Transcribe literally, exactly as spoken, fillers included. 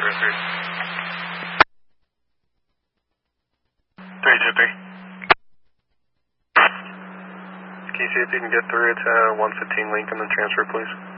three three. three two three. Can you see if you can get through to one fifteen Lincoln and transfer, please?